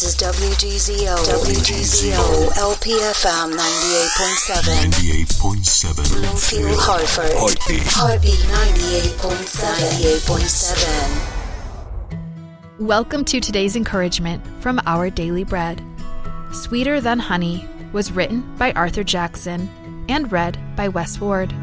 is WGZO, LPFM 98.7. 98.7. Bloomfield, Hartford. Heartbeat 98.7. Welcome to today's encouragement from Our Daily Bread. Sweeter Than Honey was written by Arthur Jackson and read by Wes Ward.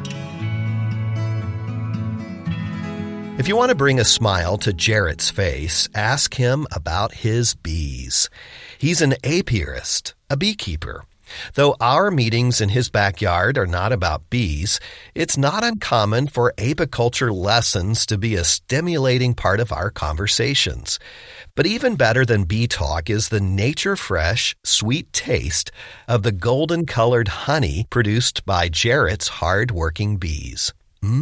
If you want to bring a smile to Jarrett's face, ask him about his bees. He's an apiarist, a beekeeper. Though our meetings in his backyard are not about bees, it's not uncommon for apiculture lessons to be a stimulating part of our conversations. But even better than bee talk is the nature-fresh, sweet taste of the golden-colored honey produced by Jarrett's hard-working bees.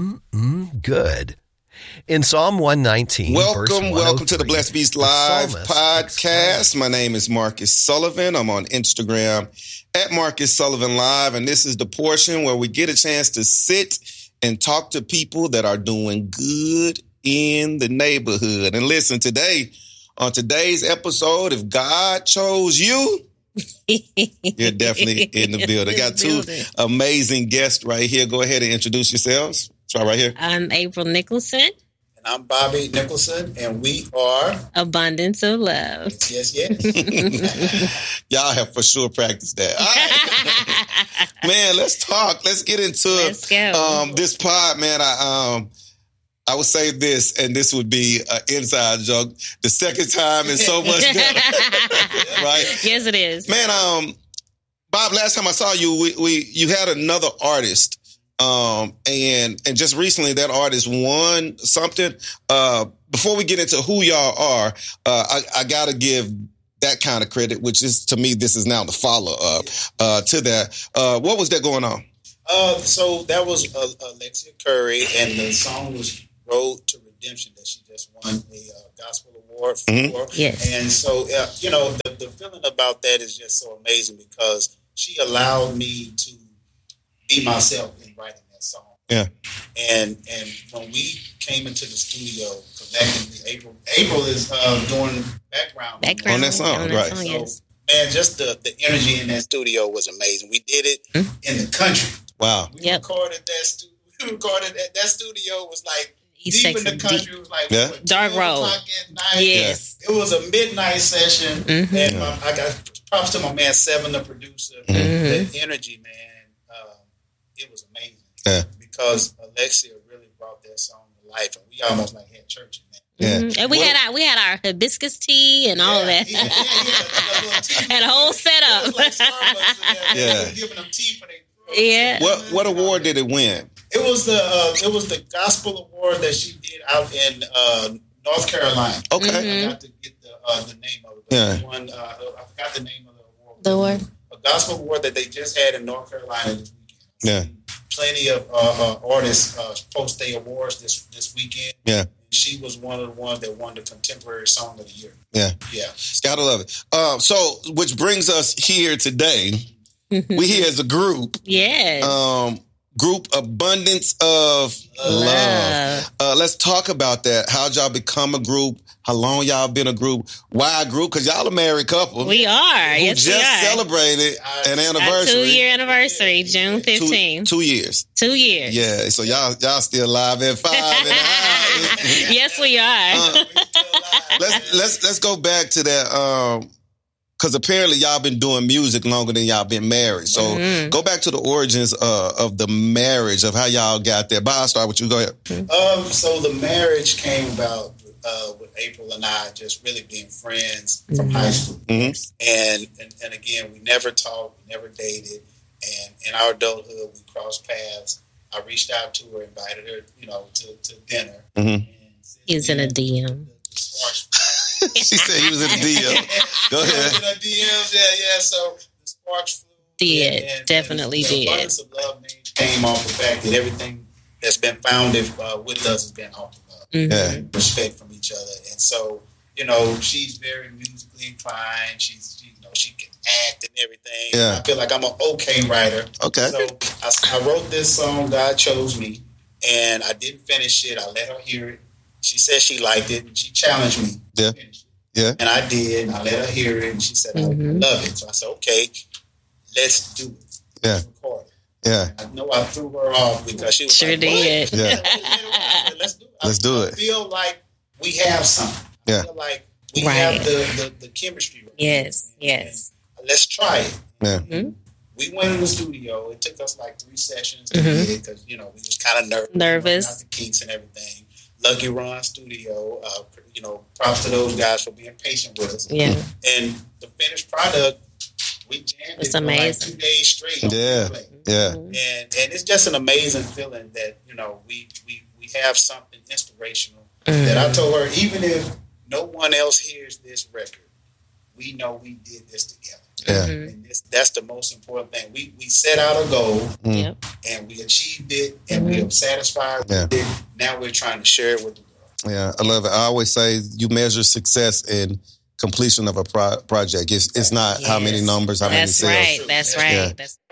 Good. In Psalm 119, welcome to the Blessed Beast Live podcast. My name is Marcus Sullivan. I'm on Instagram at Marcus Sullivan Live, and this is the portion where we get a chance to sit and talk to people that are doing good in the neighborhood. And listen, today, on today's episode, if God chose you, you're definitely in the building. I got two amazing guests right here. Go ahead and introduce yourselves. Try right here. I'm April Nicholson. And I'm Bobby Nicholson, and we are Abundance of Love. Yes. Y'all have for sure practiced that. All right. Man, let's talk. Let's get into this pod, man. I would say this, and this would be an inside joke. The second time is so much better. Right? Yes, it is. Man, Bob, last time I saw you, you had another artist. And just recently that artist won something. Before we get into who y'all are, I gotta give that kind of credit, which is, to me, this is now the follow-up to that. What was that going on? So that was Alexia Curry, and the song was Road to Redemption that she just won a gospel award for. Mm-hmm. Yes. And so, the feeling about that is just so amazing because she allowed me to be myself in writing that song. Yeah. And when we came into the studio, back in April is doing background on that song, right? So, yes. Man, just the energy in that studio was amazing. We did it in the country. Wow. We recorded that studio. That studio was like East deep Texas, in the country. It was like Dark Road. Yes. It was a midnight session, and I got props to my man Seven, the producer. The energy, man. It was amazing because Alexia really brought that song to life, and we almost like had church in that. Yeah. And we had our hibiscus tea and all that. Had a whole setup. Like Starbucks, giving them tea for their What award did it win? It was the gospel award that she did out in North Carolina. Okay. I got to get the name of it. I forgot the name of the award. The award? A gospel award that they just had in North Carolina this weekend. Yeah. Plenty of artists post their awards this weekend. Yeah. She was one of the ones that won the Contemporary Song of the Year. Yeah. Gotta love it. So, which brings us here today. We here as a group. Yes. Group Abundance of Love. Let's talk about that. How'd y'all become a group? How long y'all been a group? Why a group? Because y'all a married couple. We are. Who yes, just we are. Celebrated an anniversary. Our 2-year anniversary, June 15th. 2 years. 2 years. Yeah. So y'all still live at 5 and Yes, we are. Let's go back to that. Because apparently y'all been doing music longer than y'all been married. So go back to the origins of the marriage, of how y'all got there. Bob, I'll start with you. Go ahead. So the marriage came about with April and I just really being friends from high school. And again, we never talked, we never dated. And in our adulthood, we crossed paths. I reached out to her, invited her, to dinner. He was in a DM. She said he was in a DM. Go ahead. In a DMs, yeah. So the sparks flew. Definitely the did. Abundance of Love name came off the fact that everything that's been founded with us has been off of love. Respect from each other. And so, she's very musically inclined. She can act and everything. Yeah. I feel like I'm an okay writer. Okay. So I wrote this song, God Chose Me, and I didn't finish it. I let her hear it. She said she liked it, and she challenged me to finish it. Yeah. And I did. I let her hear it, and she said, I love it. So I said, okay, let's do it. Yeah. Let's record it. Yeah. I know I threw her off because she was Sure like, did. what? Yeah. Let's do it. Let's do it. I feel like we have something. Yeah. I feel like we Right. have the chemistry. Right. Yes. And let's try it. Yeah. We went in the studio. It took us like 3 sessions to get it because, we was kind of nervous. Out the kinks and everything. Lucky Ron Studio. Props to those guys for being patient with us. Yeah. And the finished product, we jammed it for like 2 days straight. Yeah. Yeah. And it's just an amazing feeling that, we have something inspirational that I told her, even if no one else hears this record, we know we did this together. Yeah. And that's the most important thing. We set out a goal and we achieved it and we are satisfied with it. Now we're trying to share it with the world. Yeah, I love it. I always say you measure success in completion of a project. It's not how many numbers, how many sales. That's right. Yeah. That's